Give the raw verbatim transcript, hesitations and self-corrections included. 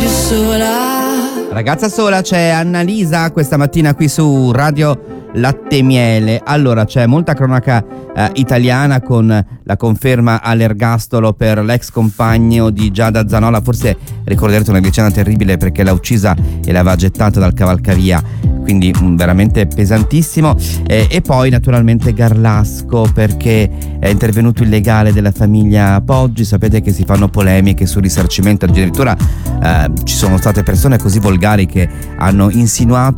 Ragazza sola, c'è Annalisa questa mattina qui su Radio Latte e Miele. Allora, c'è molta cronaca eh, italiana con la conferma all'ergastolo per l'ex compagno di Giada Zanola. Forse ricorderete una vicenda terribile perché l'ha uccisa e l'aveva gettata dal cavalcavia, quindi mh, veramente pesantissimo. Eh, e poi naturalmente Garlasco, perché è intervenuto il legale della famiglia Poggi. Sapete che si fanno polemiche sul risarcimento, addirittura eh, ci sono state persone così volgari che hanno insinuato